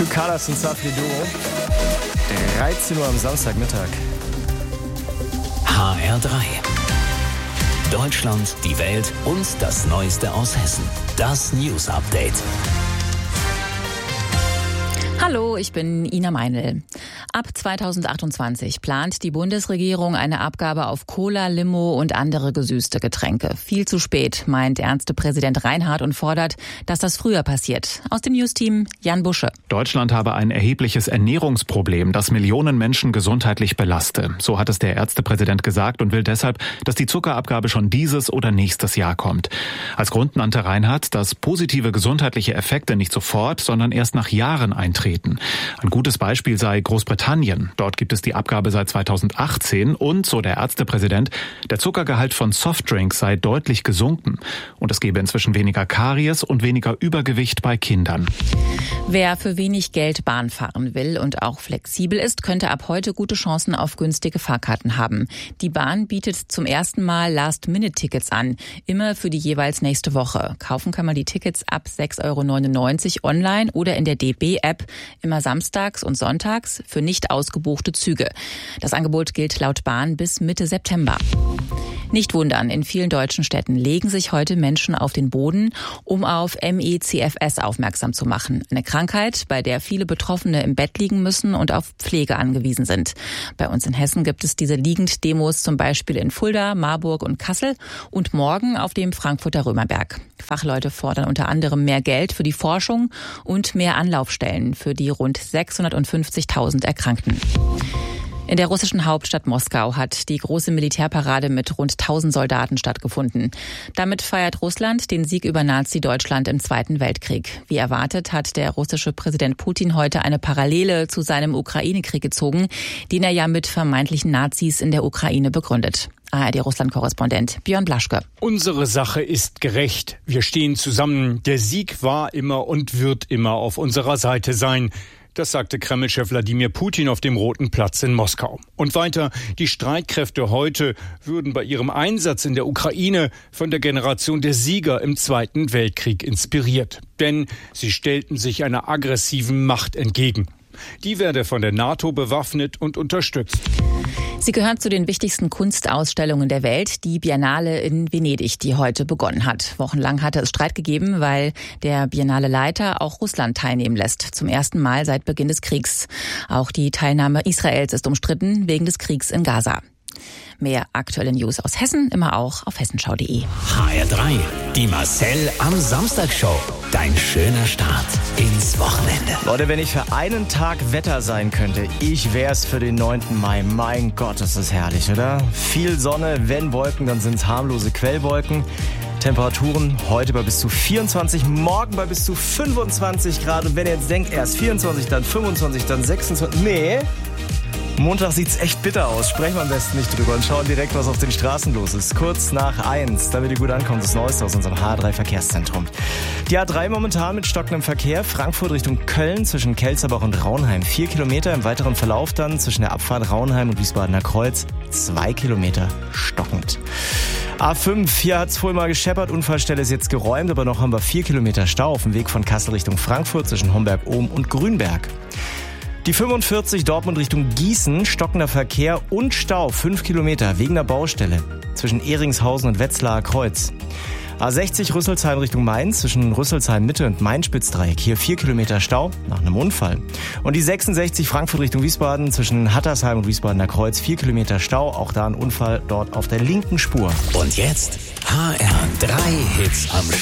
True Colors und Safri Duo. 13 Uhr am Samstagmittag. HR3. Deutschland, die Welt und das Neueste aus Hessen. Das News Update. Hallo, ich bin Ina Meinl. Ab 2028 plant die Bundesregierung eine Abgabe auf Cola, Limo und andere gesüßte Getränke. Viel zu spät, meint Ärztepräsident Reinhardt und fordert, dass das früher passiert. Aus dem News-Team Jan Busche. Deutschland habe ein erhebliches Ernährungsproblem, das Millionen Menschen gesundheitlich belaste. So hat es der Ärztepräsident gesagt und will deshalb, dass die Zuckerabgabe schon dieses oder nächstes Jahr kommt. Als Grund nannte Reinhardt, dass positive gesundheitliche Effekte nicht sofort, sondern erst nach Jahren eintreten. Ein gutes Beispiel sei Großbritannien. Dort gibt es die Abgabe seit 2018 und, so der Ärztepräsident, der Zuckergehalt von Softdrinks sei deutlich gesunken. Und es gebe inzwischen weniger Karies und weniger Übergewicht bei Kindern. Wer für wenig Geld Bahn fahren will und auch flexibel ist, könnte ab heute gute Chancen auf günstige Fahrkarten haben. Die Bahn bietet zum ersten Mal Last-Minute-Tickets an, immer für die jeweils nächste Woche. Kaufen kann man die Tickets ab 6,99 € online oder in der DB-App, immer samstags und sonntags für nicht ausgebuchte Züge. Das Angebot gilt laut Bahn bis Mitte September. Nicht wundern, in vielen deutschen Städten legen sich heute Menschen auf den Boden, um auf ME/CFS aufmerksam zu machen. Eine Krankheit, bei der viele Betroffene im Bett liegen müssen und auf Pflege angewiesen sind. Bei uns in Hessen gibt es diese Liegenddemos zum Beispiel in Fulda, Marburg und Kassel und morgen auf dem Frankfurter Römerberg. Fachleute fordern unter anderem mehr Geld für die Forschung und mehr Anlaufstellen für die rund 650.000 Erkrankten. In der russischen Hauptstadt Moskau hat die große Militärparade mit rund 1000 Soldaten stattgefunden. Damit feiert Russland den Sieg über Nazi-Deutschland im Zweiten Weltkrieg. Wie erwartet hat der russische Präsident Putin heute eine Parallele zu seinem Ukraine-Krieg gezogen, den er ja mit vermeintlichen Nazis in der Ukraine begründet. ARD-Russland-Korrespondent Björn Blaschke. Unsere Sache ist gerecht. Wir stehen zusammen. Der Sieg war immer und wird immer auf unserer Seite sein. Das sagte Kreml-Chef Wladimir Putin auf dem Roten Platz in Moskau. Und weiter, die Streitkräfte heute würden bei ihrem Einsatz in der Ukraine von der Generation der Sieger im Zweiten Weltkrieg inspiriert. Denn sie stellten sich einer aggressiven Macht entgegen. Die werde von der NATO bewaffnet und unterstützt. Sie gehört zu den wichtigsten Kunstausstellungen der Welt, die Biennale in Venedig, die heute begonnen hat. Wochenlang hatte es Streit gegeben, weil der Biennale-Leiter auch Russland teilnehmen lässt. Zum ersten Mal seit Beginn des Kriegs. Auch die Teilnahme Israels ist umstritten wegen des Kriegs in Gaza. Mehr aktuelle News aus Hessen, immer auch auf hessenschau.de. HR3, die Marcel am Samstag-Show. Dein schöner Start ins Wochenende. Leute, wenn ich für einen Tag Wetter sein könnte, ich wär's für den 9. Mai. Mein Gott, ist das herrlich, oder? Viel Sonne, wenn Wolken, dann sind's harmlose Quellwolken. Temperaturen heute bei bis zu 24, morgen bei bis zu 25 Grad. Und wenn ihr jetzt denkt, erst 24, dann 25, dann 26, nee. Montag sieht's echt bitter aus. Sprechen wir am besten nicht drüber und schauen direkt, was auf den Straßen los ist. Kurz nach 1, damit ihr gut ankommt, das Neueste aus unserem H3-Verkehrszentrum. Die A3 momentan mit stockendem Verkehr. Frankfurt Richtung Köln zwischen Kelzerbach und Raunheim 4 Kilometer. Im weiteren Verlauf dann zwischen der Abfahrt Raunheim und Wiesbadener Kreuz 2 Kilometer stockend. A5, hier hat's vorhin mal gescheppert. Unfallstelle ist jetzt geräumt, aber noch haben wir 4 Kilometer Stau auf dem Weg von Kassel Richtung Frankfurt zwischen Homberg-Ohm und Grünberg. Die 45 Dortmund Richtung Gießen, stockender Verkehr und Stau, 5 Kilometer wegen der Baustelle zwischen Ehringshausen und Wetzlarer Kreuz. A60 Rüsselsheim Richtung Mainz, zwischen Rüsselsheim Mitte und Main-Spitzdreieck, hier 4 Kilometer Stau nach einem Unfall. Und die 66 Frankfurt Richtung Wiesbaden, zwischen Hattersheim und Wiesbadener Kreuz, 4 Kilometer Stau, auch da ein Unfall dort auf der linken Spur. Und jetzt HR3 Hits am